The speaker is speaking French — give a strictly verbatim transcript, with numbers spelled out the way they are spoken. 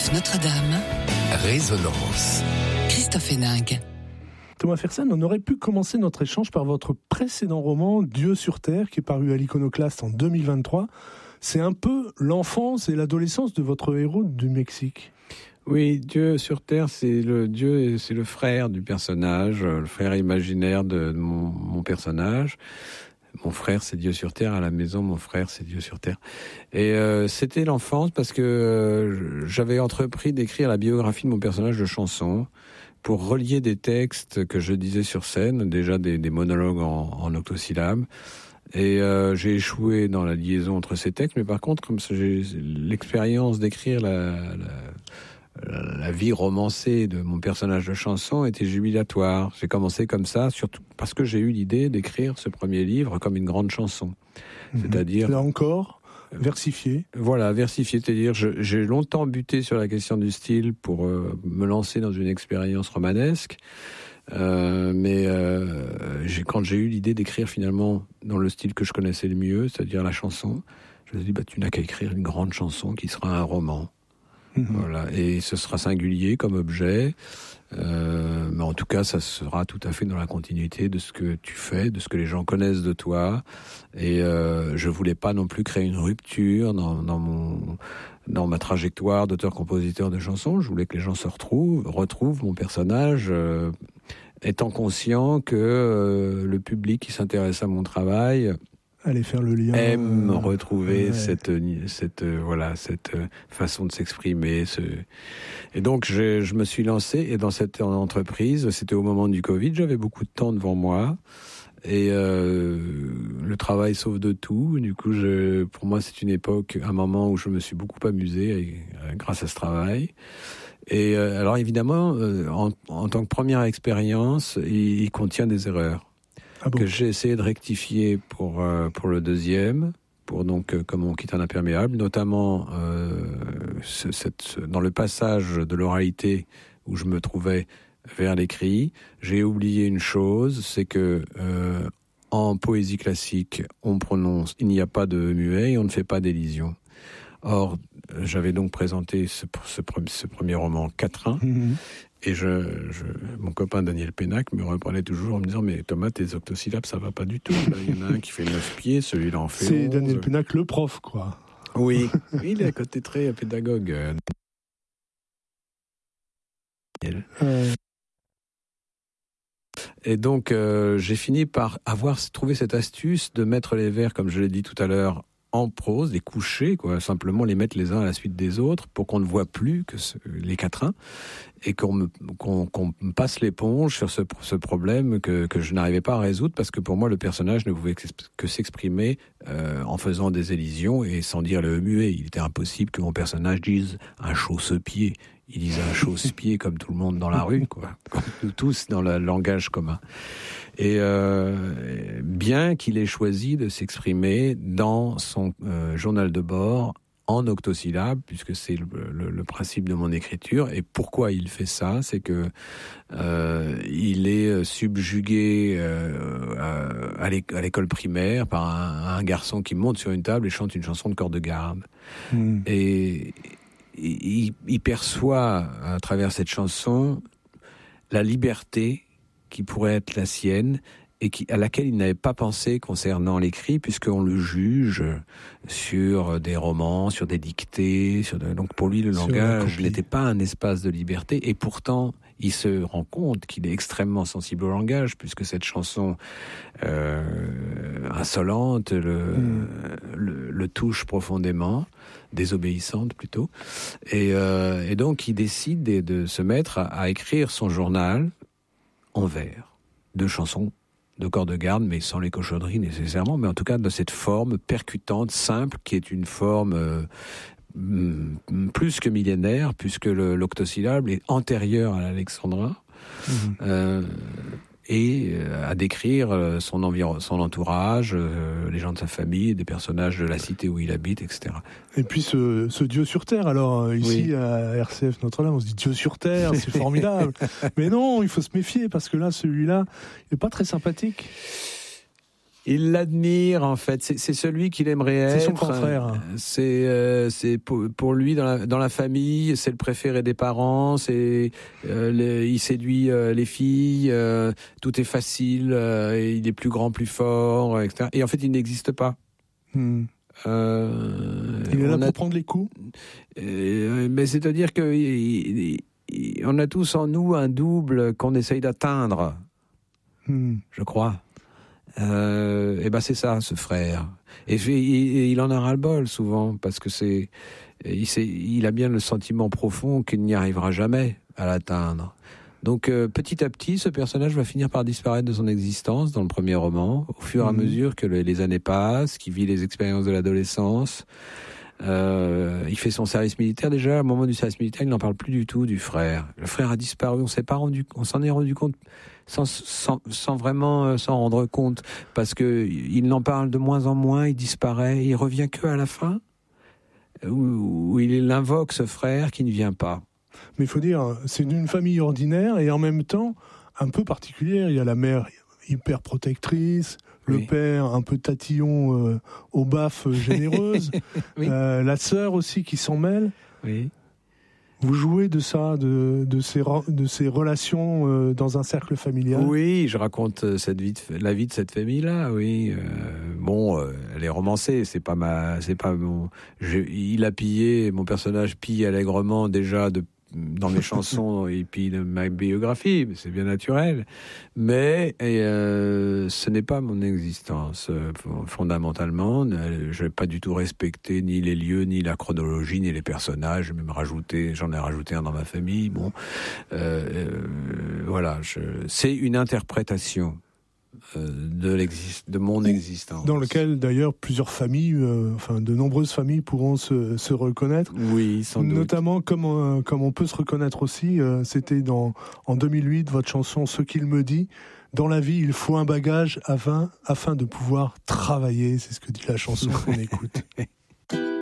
F Notre-Dame. Résonance. Christophe Héninck. Thomas Fersen, on aurait pu commencer notre échange par votre précédent roman, Dieu sur Terre, qui est paru à l'Iconoclaste en deux mille vingt-trois. C'est un peu l'enfance et l'adolescence de votre héros du Mexique. Oui, Dieu sur Terre, c'est le Dieu, c'est le frère du personnage, le frère imaginaire de mon, mon personnage. Mon frère, c'est Dieu sur Terre. À la maison, mon frère, c'est Dieu sur Terre. Et euh, c'était l'enfance parce que euh, j'avais entrepris d'écrire la biographie de mon personnage de chanson pour relier des textes que je disais sur scène, déjà des, des monologues en, en octosyllabes. Et euh, j'ai échoué dans la liaison entre ces textes, mais par contre, comme j'ai l'expérience d'écrire la, la, la vie romancée de mon personnage de chanson était jubilatoire. J'ai commencé comme ça, surtout parce que j'ai eu l'idée d'écrire ce premier livre comme une grande chanson. Mmh. C'est-à-dire... Là encore, versifié. Voilà, versifié. C'est-à-dire, je, j'ai longtemps buté sur la question du style pour euh, me lancer dans une expérience romanesque. Euh, mais euh, j'ai, quand j'ai eu l'idée d'écrire finalement dans le style que je connaissais le mieux, c'est-à-dire la chanson, je me suis dit, bah, tu n'as qu'à écrire une grande chanson qui sera un roman. Mmh. Voilà. Et ce sera singulier comme objet, euh, mais en tout cas, ça sera tout à fait dans la continuité de ce que tu fais, de ce que les gens connaissent de toi. Et euh, je voulais pas non plus créer une rupture dans, dans mon, dans ma trajectoire d'auteur-compositeur de chansons. Je voulais que les gens se retrouvent, retrouvent mon personnage, euh, étant conscient que euh, le public qui s'intéresse à mon travail aller faire le lien, aime euh, retrouver ouais. cette cette euh, voilà cette euh, façon de s'exprimer. Ce... Et donc je, je me suis lancé et dans cette entreprise, c'était au moment du Covid, j'avais beaucoup de temps devant moi et euh, le travail sauve de tout. Du coup, je, pour moi, c'est une époque, un moment où je me suis beaucoup amusé avec, euh, grâce à ce travail. Et euh, alors évidemment, euh, en, en tant que première expérience, il, il contient des erreurs. Ah bon. Que j'ai essayé de rectifier pour euh, pour le deuxième, pour donc euh, comme on quitte un imperméable, notamment euh, ce, cette, ce, dans le passage de l'oralité où je me trouvais vers l'écrit, j'ai oublié une chose, c'est que euh, en poésie classique, on prononce, il n'y a pas de muet et on ne fait pas d'élision. Or, j'avais donc présenté ce, ce, ce premier roman quatrain. Mmh. Et je, je, mon copain Daniel Pénac me reprenait toujours en me disant « Mais Thomas, tes octosyllabes, ça va pas du tout. Là, il y en a un qui fait neuf pieds, celui-là en fait C'est onze. » Daniel Pénac, le prof, quoi. Oui, il est à côté très pédagogue. Euh... Et donc, euh, j'ai fini par avoir trouvé cette astuce de mettre les vers, comme je l'ai dit tout à l'heure, en prose, les coucher, quoi, simplement les mettre les uns à la suite des autres pour qu'on ne voit plus que ce, les quatrains et qu'on me, qu'on, qu'on me passe l'éponge sur ce, ce problème que, que je n'arrivais pas à résoudre parce que pour moi le personnage ne pouvait que s'exprimer euh, en faisant des élisions et sans dire le muet. Il était impossible que mon personnage dise un chausse-pied. Il disait un chausse-pied comme tout le monde dans la rue, quoi, comme nous tous dans le langage commun. Et euh, bien qu'il ait choisi de s'exprimer dans son euh, journal de bord en octosyllabes, puisque c'est le, le, le principe de mon écriture. Et pourquoi il fait ça ? C'est que euh, il est subjugué euh, à, à l'école primaire par un, un garçon qui monte sur une table et chante une chanson de corps de garde. Mmh. Et il, il perçoit à travers cette chanson la liberté qui pourrait être la sienne et qui, à laquelle il n'avait pas pensé concernant l'écrit, puisqu'on le juge sur des romans, sur des dictées. Sur de... Donc pour lui, le sur langage n'était pas un espace de liberté. Et pourtant, il se rend compte qu'il est extrêmement sensible au langage, puisque cette chanson euh, insolente le, mmh. le, le touche profondément, désobéissante plutôt. Et, euh, et donc, il décide de, de se mettre à, à écrire son journal en vers, de chansons de corps de garde, mais sans les cochonneries nécessairement, mais en tout cas de cette forme percutante, simple, qui est une forme euh, plus que millénaire, puisque le, l'octosyllabe est antérieur à l'alexandrin, mmh. euh, et à décrire son, environ, son entourage, euh, les gens de sa famille, des personnages de la cité où il habite, et cetera. Et puis ce, ce Dieu sur Terre, alors ici oui. à R C F Notre-Dame, on se dit Dieu sur Terre, c'est formidable. Mais non, il faut se méfier, parce que là, celui-là, il n'est pas très sympathique. Il l'admire, en fait. C'est, c'est celui qu'il aimerait être. C'est son grand frère. C'est, euh, c'est pour, pour lui, dans la, dans la famille, c'est le préféré des parents. C'est, euh, les, il séduit euh, les filles. Euh, tout est facile. Euh, et il est plus grand, plus fort, et cetera. Et en fait, il n'existe pas. Hmm. Euh, il est là on pour a, prendre les coups. euh, Mais c'est-à-dire que il, il, on a tous en nous un double qu'on essaye d'atteindre. Hmm. Je crois. Euh, et ben c'est ça, ce frère. Et, et, et il en a ras-le-bol souvent parce que c'est, il, c'est, il a bien le sentiment profond qu'il n'y arrivera jamais à l'atteindre. Donc euh, petit à petit, ce personnage va finir par disparaître de son existence dans le premier roman, au fur et à mmh. mesure que le, les années passent, qu'il vit les expériences de l'adolescence. Euh, il fait son service militaire. Déjà, au moment du service militaire, il n'en parle plus du tout du frère. Le frère a disparu. On s'est pas rendu, on s'en est rendu compte sans, sans, sans vraiment euh, s'en rendre compte, parce que il n'en parle de moins en moins. Il disparaît. Il revient que à la fin, où, où il invoque ce frère qui ne vient pas. Mais il faut dire, c'est d'une famille ordinaire et en même temps un peu particulière. Il y a la mère hyper protectrice. Le oui. père, un peu tatillon, euh, aux baffes généreuses. oui. euh, la sœur aussi qui s'en mêle. Oui. Vous jouez de ça, de, de, ces, de ces relations euh, dans un cercle familial? Oui, je raconte cette vie de, la vie de cette famille-là, oui. Euh, bon, euh, elle est romancée, c'est pas ma... C'est pas mon, je, il a pillé, mon personnage pille allègrement déjà de dans mes chansons et puis de ma biographie, c'est bien naturel. Mais et, euh, ce n'est pas mon existence euh, fondamentalement. Je n'ai pas du tout respecté ni les lieux, ni la chronologie, ni les personnages. J'ai même rajouté, j'en ai rajouté un dans ma famille. Bon, euh, euh, voilà, je, c'est une interprétation. De, l'exist- de mon existence. Dans lequel d'ailleurs plusieurs familles, euh, enfin de nombreuses familles pourront se, se reconnaître. Oui, sans doute. Notamment comme, euh, comme on peut se reconnaître aussi, euh, c'était dans, en deux mille huit, votre chanson « Ce qu'il me dit ». Dans la vie, il faut un bagage afin, afin de pouvoir travailler. C'est ce que dit la chanson qu'on écoute.